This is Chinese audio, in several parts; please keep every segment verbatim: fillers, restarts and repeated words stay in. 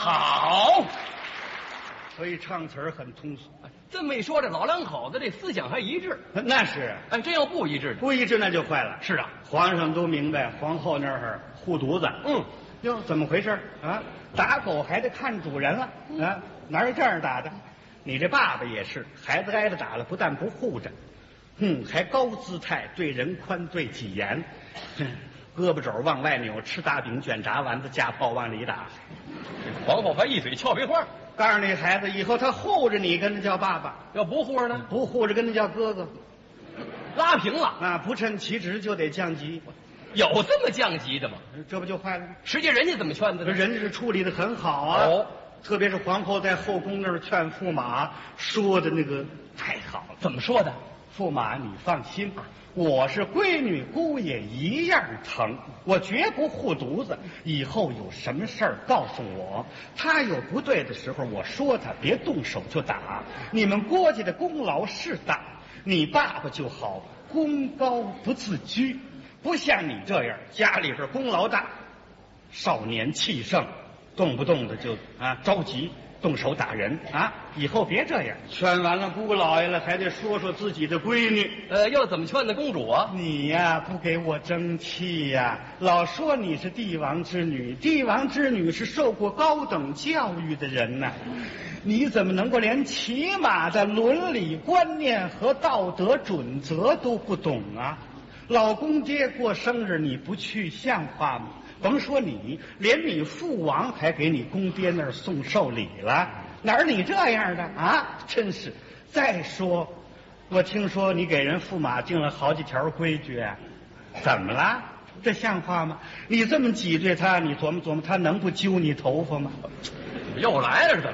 好。 所以唱词儿很通俗。 这么一说，这老两口子这思想还一致。 那是， 哎，真要不一致， 不一致那就坏了。 是啊， 皇上都明白，皇后那儿护犊子。 嗯， 哟，怎么回事啊？打狗还得看主人了啊？哪有这样打的？你这爸爸也是，孩子挨着打了，不但不护着，哼，还高姿态，对人宽，对己严，哼，胳膊肘往外扭，吃大饼卷炸丸子，架炮往里打。 皇后还一嘴俏皮话， 告诉你孩子，以后他护着你，跟他叫爸爸； 要不护着呢， 不护着跟他叫哥哥。 拉平了啊，不称其职就得降级。 有这么降级的吗？ 这不就坏了吗？ 实际人家怎么劝的呢？ 人家是处理的很好啊。 哦， 特别是皇后在后宫那儿劝驸马，说的那个太好了。 怎么说的？ 驸马，你放心，我是闺女姑爷一样疼，我绝不护犊子。以后有什么事儿告诉我，他有不对的时候，我说他别动手就打。你们郭家的功劳是大，你爸爸就好，功高不自居，不像你这样家里边功劳大，少年气盛，动不动的就啊着急动手打人啊！以后别这样。劝完了姑老爷了，还得说说自己的闺女。 呃，又怎么劝的公主啊？ 你呀，不给我争气呀！老说你是帝王之女，帝王之女是受过高等教育的人呐，你怎么能够连起码的伦理观念和道德准则都不懂啊？老公爹过生日你不去，像话吗？甭说你，连你父王还给你公爹那儿送寿礼了，哪儿你这样的啊？真是！再说，我听说你给人驸马定了好几条规矩，怎么了？这像话吗？你这么挤兑他，你琢磨琢磨，他能不揪你头发吗？ 又来了是怎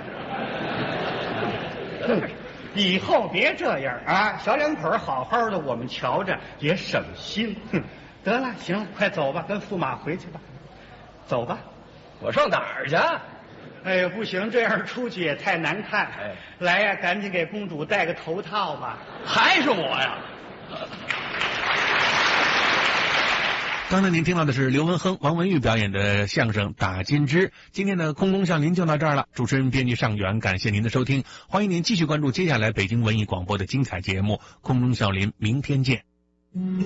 么着？ 以后别这样啊！小两口好好的，我们瞧着也省心。哼，得了，行了，快走吧，跟驸马回去吧。走吧。 我上哪儿去？ 哎呀，不行，这样出去也太难看。 哎， 来呀，赶紧给公主戴个头套吧。 还是我呀？ 刚才您听到的是刘文亨、王文玉表演的相声《打金枝》。今天的空中笑林就到这儿了。主持人编辑尚远，感谢您的收听，欢迎您继续关注接下来北京文艺广播的精彩节目《空中笑林》，明天见。